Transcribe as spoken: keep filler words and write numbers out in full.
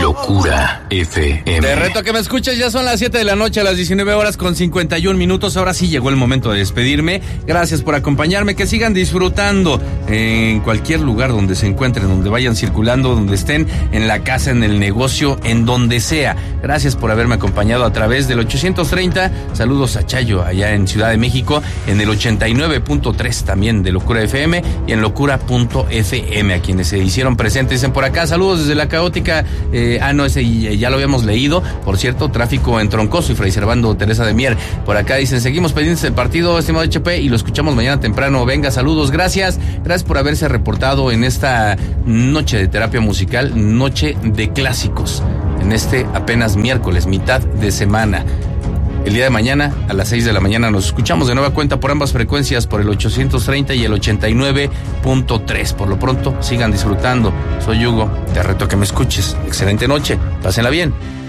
Locura F M. Te reto que me escuches, ya son las siete de la noche, a las diecinueve horas con cincuenta y un minutos. Ahora sí llegó el momento de despedirme. Gracias por acompañarme, que sigan disfrutando en cualquier lugar donde se encuentren, donde vayan circulando, donde estén, en la casa, en el negocio, en donde sea. Gracias por haberme acompañado a través del ochocientos treinta. Saludos a Chayo, allá en Ciudad de México, en el ochenta y nueve punto tres también de Locura F M y en locura punto f m, a quienes se hicieron presentes. Dicen por acá, saludos desde la caótica. Eh, ah, no, ese ya lo habíamos leído. Por cierto, tráfico en Troncoso y Fray Servando Teresa de Mier. Por acá dicen, seguimos pendientes del partido, estimado H P, y lo escuchamos mañana temprano. Venga, saludos, gracias. Gracias por haberse reportado en esta noche de terapia musical, noche de clásicos. En este apenas miércoles, mitad de semana. El día de mañana, a las seis de la mañana, nos escuchamos de nueva cuenta por ambas frecuencias, por el ochocientos treinta y el ochenta y nueve punto tres. Por lo pronto, sigan disfrutando. Soy Hugo, te reto que me escuches. Excelente noche, pásenla bien.